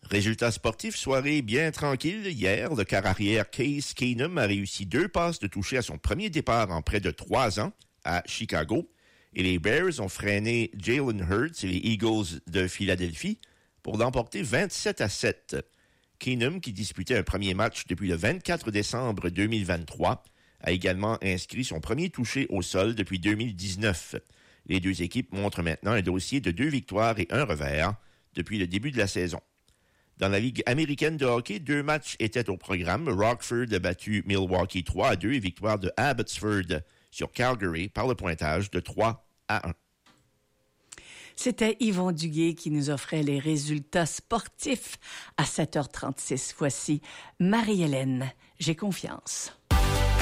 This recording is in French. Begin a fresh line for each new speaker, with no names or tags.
Résultat sportif, soirée bien tranquille. Hier, le quart arrière Case Keenum a réussi 2 passes de toucher à son premier départ en près de 3 ans à Chicago. Et les Bears ont freiné Jalen Hurts et les Eagles de Philadelphie pour l'emporter 27-7. Keenum, qui disputait un premier match depuis le 24 décembre 2023, a également inscrit son premier touché au sol depuis 2019. Les deux équipes montrent maintenant un dossier de 2 victoires et 1 revers depuis le début de la saison. Dans la Ligue américaine de hockey, 2 matchs étaient au programme. Rockford a battu Milwaukee 3-2 et victoire de Abbotsford sur Calgary par le pointage de 3-1.
C'était Yvon Duguay qui nous offrait les résultats sportifs à 7h36. Voici Marie-Hélène. J'ai confiance.